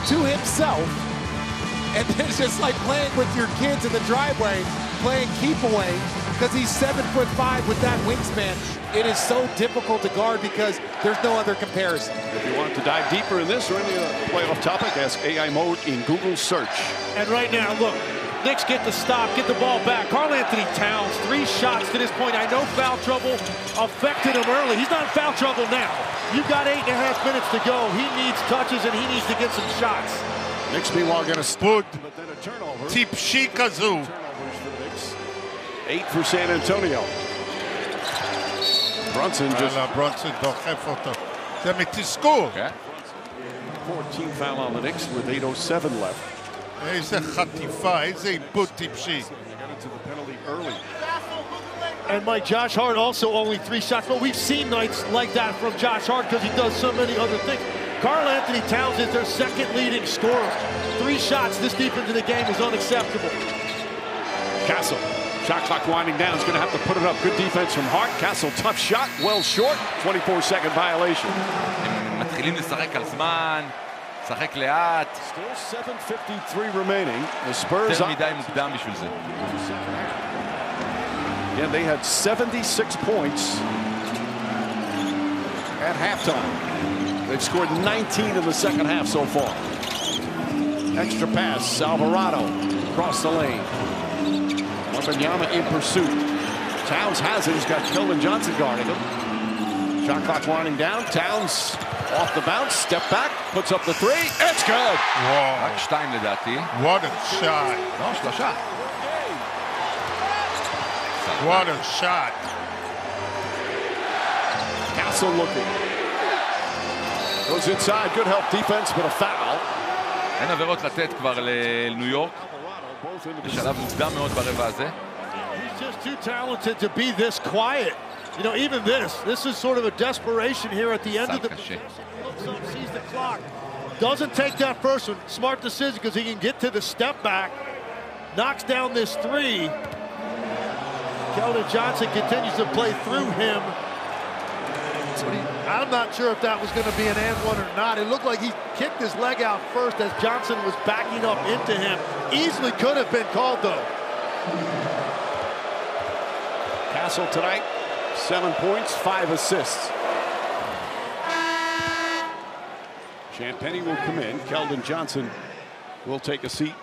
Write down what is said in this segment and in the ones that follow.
to himself. And then it's just like playing with your kids in the driveway, playing keep away, because he's 7'5" with that wingspan. It is so difficult to guard because there's no other comparison. If you want to dive deeper in this or any playoff topic, ask AI Mode in Google search. And right now, look, Knicks get the stop, get the ball back. Karl-Anthony Towns, 3 shots to this point. I know foul trouble affected him early. He's not in foul trouble now. You've got 8.5 minutes to go. He needs touches and he needs to get some shots. Knicks meanwhile going to spud. But then a turnover. טיפשי כזו. 8 for San Antonio. Brunson just... ברנסון דוחף אותו. זה מתסכול. 14 foul on the Knicks with 8:07 left. איזה חטיפה, איזה עיבוד טיפשי. And Mike, Josh Hart also only 3 shots, but we've seen nights like that from Josh Hart because he does so many other things. Karl-Anthony Towns is their second leading scorer. 3 shots this deep into the game is unacceptable. Castle, shot clock winding down, is going to have to put it up. Good defense from Hart. Castle, tough shot, well short. 24-second violation. מתחילים לשחק על זמן, לשחק לאט. Still 7:53 remaining. The Spurs... יותר מדי מוקדם בשביל זה. Again, they had 76 points at halftime. They've scored 19 in the second half so far. Extra pass, Alvarado across the lane. Wembanyama in pursuit. Towns has it. He's got Keldon Johnson guarding him. Shot clock winding down. Towns off the bounce, step back, puts up the 3. It's good. רק 2 לדעתי. What a shot. לא, 3. What a shot. Castle looking. Goes inside, good help defense, but a foul. אין עבירות לתת כבר לניו יורק. בשלב מוקדם מאוד ברבע הזה. He's just too talented to be this quiet. You know, even this is sort of a desperation here at the end of the possession. He looks up, sees the clock. Doesn't take that first one. Smart decision because he can get to the step back. Knocks down this 3. Keldon Johnson continues to play through him. I'm not sure if that was going to be an and one or not. It looked like he kicked his leg out first as Johnson was backing up into him. Easily could have been called, though. Castle tonight, 7 points, 5 assists. Champagnie will come in. Keldon Johnson will take a seat.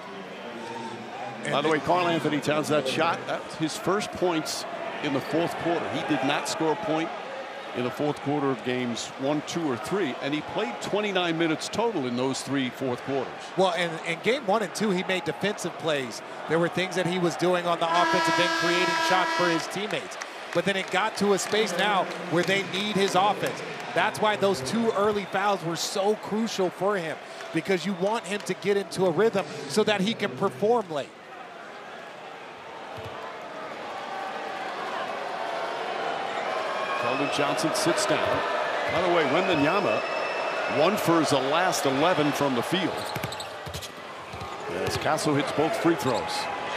By the way, Karl-Anthony Towns, that shot, that's his first points in the fourth quarter. He did not score a point in the fourth quarter of games 1, 2, or 3, and he played 29 minutes total in those 3 fourth quarters. Well, in game 1 and 2, he made defensive plays. There were things that he was doing on the offensive end, creating shots for his teammates. But then it got to a space now where they need his offense. That's why those 2 early fouls were so crucial for him, because you want him to get into a rhythm so that he can perform late. Keldon Johnson sits down. By the way, Wembanyama, 1 for his last 11 from the field. As Castle hits both free throws.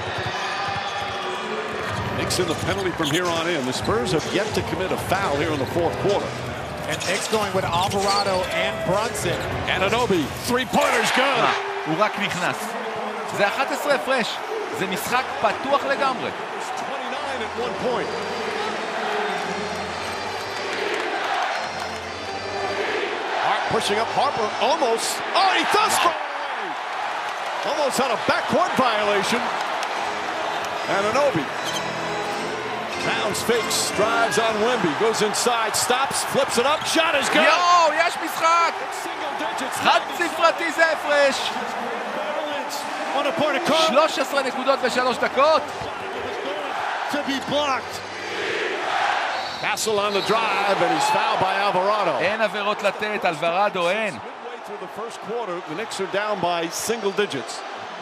Knicks in the penalty from here on in. The Spurs have yet to commit a foul here in the fourth quarter. And Knicks going with Alvarado and Brunson. Anunoby, 3-pointers good. הוא רק נכנס. זה 11 הפרש. זה משחק פתוח לגמרי. 29 at 1 point. Pushing up Harper, almost. Oh, he does score! Almost had a backcourt violation. Anunoby. Towns fakes, drives on Wemby, goes inside, stops, flips it up, shot is good. יואו, יש משחק! Single digits. חד ספרתי זה הפרש! 13 נקודות ב3 דקות. To be blocked. Castle on the drive, and he's fouled by Alvarado. אין עבירות לתת, אלוורדו אין. Midway through the first quarter, the Knicks are down by single digits.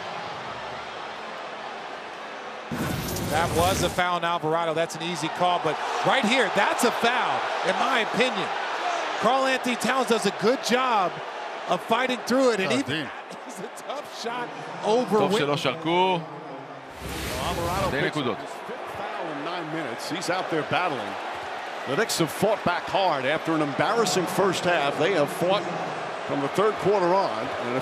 That was a foul on Alvarado. That's an easy call, but right here, that's a foul, in my opinion. Karl-Anthony Towns does a good job of fighting through it, and even it's a tough shot over. טוב שלא שרקו. Alvarado שתי נקודות. Foul in 9 minutes. He's out there battling. The Knicks have fought back hard after an embarrassing first half. They have fought from the third quarter on. And